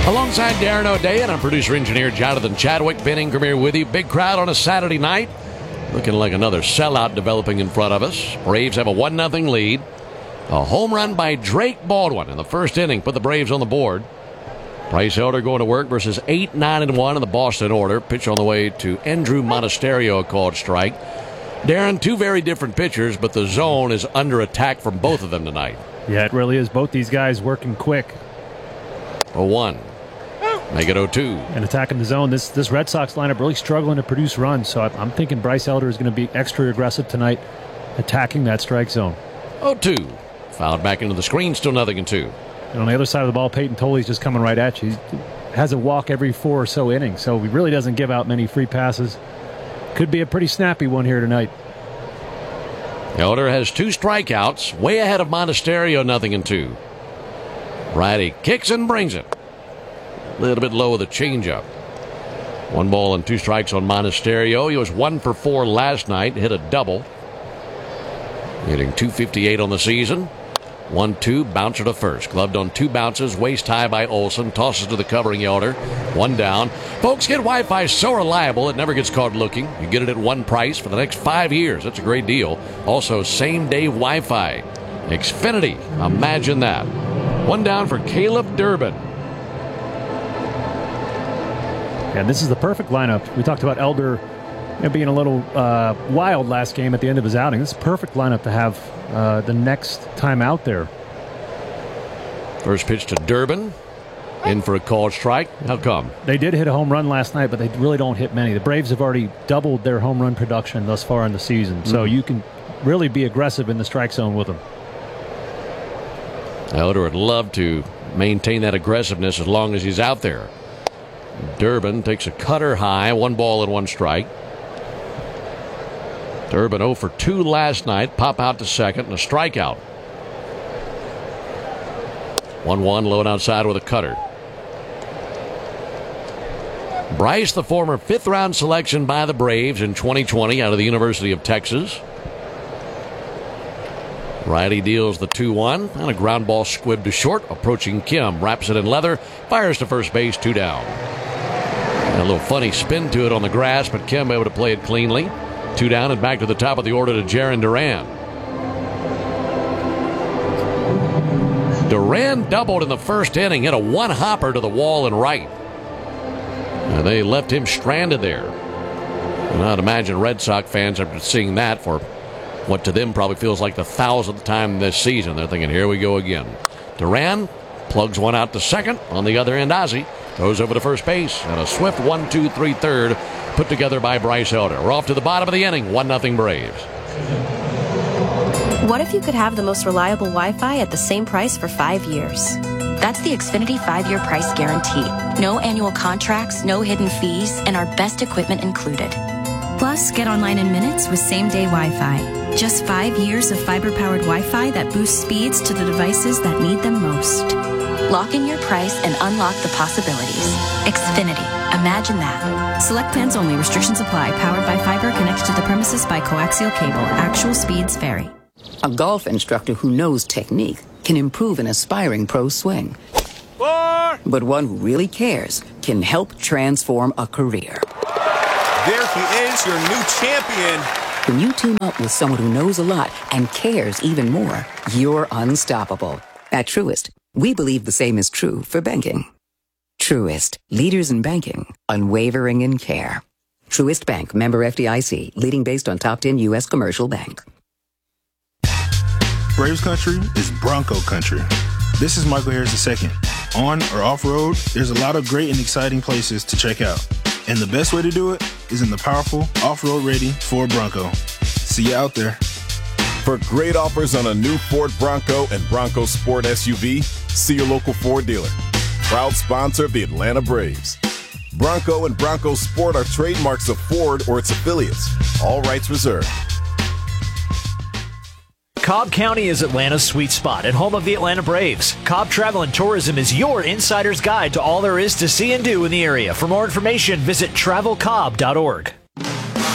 Alongside Darren O'Day and our producer-engineer Jonathan Chadwick, Ben Ingram here with you. Big crowd on a Saturday night. Looking like another sellout developing in front of us. Braves have a 1-0 lead. A home run by Drake Baldwin in the first inning put the Braves on the board. Bryce Elder going to work versus 8-9-1 in the Boston order. Pitch on the way to Andrew Monasterio, a called strike. Darren, two very different pitchers, but the zone is under attack from both of them tonight. Yeah, it really is. Both these guys working quick. 0-1. Make it 0-2. And attacking the zone. This Red Sox lineup really struggling to produce runs, so I'm thinking Bryce Elder is going to be extra aggressive tonight, attacking that strike zone. 0-2. Fouled back into the screen, still 0-2. And on the other side of the ball, Peyton Toley's just coming right at you. He has a walk every 4 or so innings, so he really doesn't give out many free passes. Could be a pretty snappy one here tonight. Elder has 2 strikeouts, way ahead of Monasterio, 0-2. Righty kicks and brings it. A little bit low with a changeup. 1 ball and 2 strikes on Monasterio. He was 1 for 4 last night, hit a double. Hitting .258 on the season. 1-2, bouncer to first. Gloved on 2 bounces, waist high by Olson. Tosses to the covering Elder. 1 down. Folks, get Wi-Fi so reliable it never gets caught looking. You get it at one price for the next 5 years. That's a great deal. Also, same-day Wi-Fi. Xfinity. Imagine that. 1 down for Caleb Durbin. And this is the perfect lineup. We talked about Elder being a little wild last game at the end of his outing. This is a perfect lineup to have the next time out there. First pitch to Durbin. In for a called strike. How come? They did hit a home run last night, but they really don't hit many. The Braves have already doubled their home run production thus far in the season. So you can really be aggressive in the strike zone with them. Elder would love to maintain that aggressiveness as long as he's out there. Durbin takes a cutter high, 1 ball and 1 strike. Durbin 0 for 2 last night. Pop out to second and a strikeout. 1-1 low and outside with a cutter. Bryce, the former 5th-round selection by the Braves in 2020 out of the University of Texas. Righty deals the 2-1 and a ground ball squibbed to short. Approaching Kim, wraps it in leather, fires to first base, 2 down. And a little funny spin to it on the grass, but Kim able to play it cleanly. 2 down and back to the top of the order to Jarren Duran. Duran doubled in the first inning, hit a 1-hopper to the wall and right. And they left him stranded there. And I'd imagine Red Sox fans after seeing that for what to them probably feels like the 1,000th time this season. They're thinking, here we go again. Duran plugs one out to second. On the other end, Ozzie goes over to first base. And a swift 1-2-3 third put together by Bryce Elder. We're off to the bottom of the inning. 1-0 Braves. What if you could have the most reliable Wi-Fi at the same price for 5 years? That's the Xfinity 5-year price guarantee. No annual contracts, no hidden fees, and our best equipment included. Plus, get online in minutes with same-day Wi-Fi. Just 5 years of fiber-powered Wi-Fi that boosts speeds to the devices that need them most. Lock in your price and unlock the possibilities. Xfinity. Imagine that. Select plans only. Restrictions apply. Powered by fiber. Connected to the premises by coaxial cable. Actual speeds vary. A golf instructor who knows technique can improve an aspiring pro's swing. But one who really cares can help transform a career. There he is, your new champion. When you team up with someone who knows a lot and cares even more, you're unstoppable. At Truist, we believe the same is true for banking. Truist, leaders in banking, unwavering in care. Truist Bank, member FDIC, leading based on top 10 U.S. commercial bank. Braves country is Bronco country. This is Michael Harris II. On or off-road, there's a lot of great and exciting places to check out. And the best way to do it is in the powerful, off-road ready Ford Bronco. See you out there. For great offers on a new Ford Bronco and Bronco Sport SUV, see your local Ford dealer. Proud sponsor of the Atlanta Braves. Bronco and Bronco Sport are trademarks of Ford or its affiliates. All rights reserved. Cobb County is Atlanta's sweet spot and home of the Atlanta Braves. Cobb Travel and Tourism is your insider's guide to all there is to see and do in the area. For more information, visit travelcobb.org.